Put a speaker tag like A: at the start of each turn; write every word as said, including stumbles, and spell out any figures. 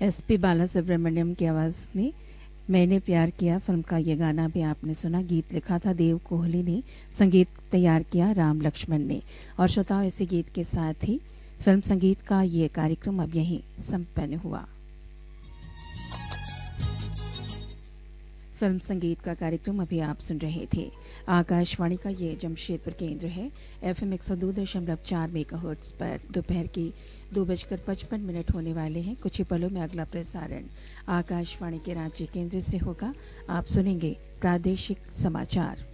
A: S P Balasubrahmanyam की आवाज़ में मैंने प्यार किया फिल्म का ये गाना भी आपने सुना। गीत लिखा था देव कोहली ने, संगीत तैयार किया राम लक्ष्मण ने। और श्रोताओं, इसी गीत के साथ ही फिल्म संगीत का ये कार्यक्रम अब यहीं संपन्न हुआ। फिल्म संगीत का कार्यक्रम अभी आप सुन रहे थे। आकाशवाणी का ये जमशेदपुर केंद्र है। एफएम एक सौ दो दशमलव चार मेगाहर्ट्ज पर दोपहर की दो बजकर पचपन मिनट होने वाले हैं। कुछ ही पलों में अगला प्रसारण आकाशवाणी के रांची केंद्र से होगा। आप सुनेंगे प्रादेशिक समाचार।